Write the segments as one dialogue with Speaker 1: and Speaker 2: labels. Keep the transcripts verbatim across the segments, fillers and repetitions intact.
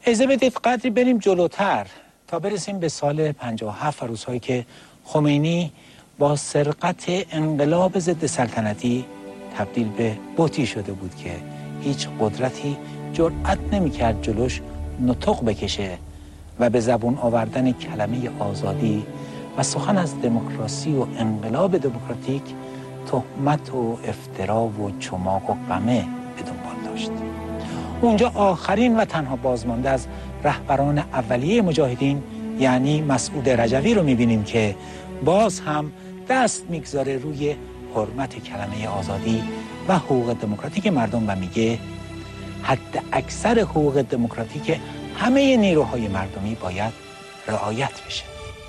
Speaker 1: اجازه بدید قدری بریم جلوتر تا برسیم به سال پنجاه و هفت و روزهایی که خمینی با سرقت انقلاب ضد سلطنتی تبدیل به بتی شده بود که هیچ قدرتی جرأت نمی‌کرد جلوش نطق بکشه و به زبون آوردن کلمه آزادی و سخن از دموکراسی و انقلاب دموکراتیک تهمت و افترا و چماق و قمه به دنبال داشت. اونجا آخرین و تنها بازمانده از رهبران اولیه مجاهدین یعنی مسعود رجوی رو می‌بینیم که باز هم دست میگذاره روی حرمت کلمه آزادی و حقوق دموکراتیک مردم و میگه حد اکثر حقوق دموکراتیک همه نیروهای مردمی باید رعایت بشه.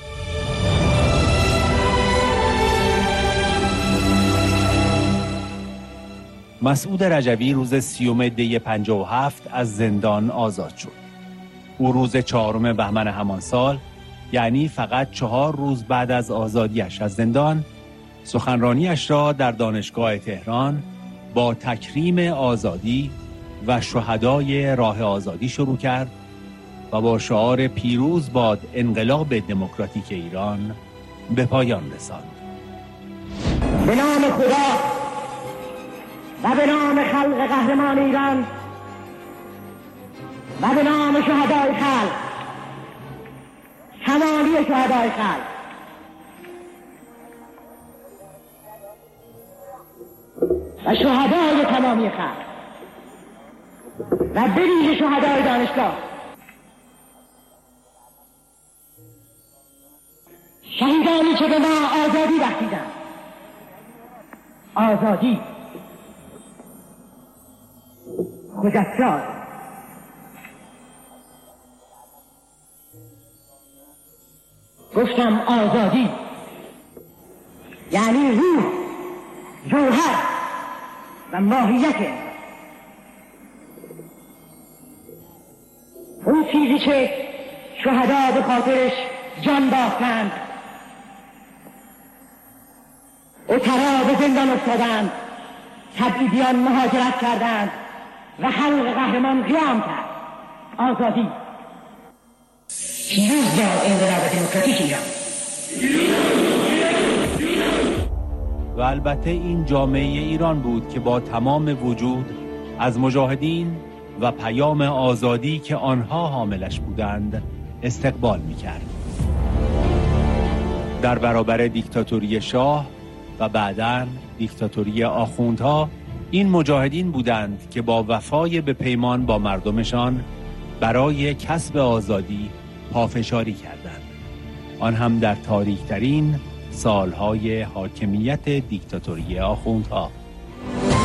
Speaker 2: مسعود رجوی روز سیوم دی پنجاه و هفت از زندان آزاد شد. او روز چهارم بهمن همان سال، یعنی فقط چهار روز بعد از آزادیش از زندان، سخنرانیش را در دانشگاه تهران با تکریم آزادی و شهدای راه آزادی شروع کرد و با شعار پیروز باد انقلاب دموکراتیک ایران به پایان رساند.
Speaker 3: به نام خدا و به نام خلق قهرمان ایران و به نام شهدای خلق، تمامی شهدای خلق، و شهدای تمامی خلق و به ویژه شهدای دانشگاه، شهیدانی که به ما آزادی بخشیدند، آزادی خجسته، گفتم آزادی یعنی روح، جوهر و ماهیت اون چیزی که شهدا به خاطرش جان باختند، اترا به زندان افتادند، تبعیدیان مهاجرت کردند و خلق قهرمان قیام کرد. آزادی پیروز باد انقلاب دموکراتیک ایران.
Speaker 2: و البته این جامعه ایران بود که با تمام وجود از مجاهدین و پیام آزادی که آنها حاملش بودند استقبال می‌کرد. در برابر دیکتاتوری شاه و بعداً دیکتاتوری آخوندها، این مجاهدین بودند که با وفای به پیمان با مردمشان برای کسب آزادی پافشاری کردند، آن هم در تاریک‌ترین سالهای حاکمیت دیکتاتوری آخوندها.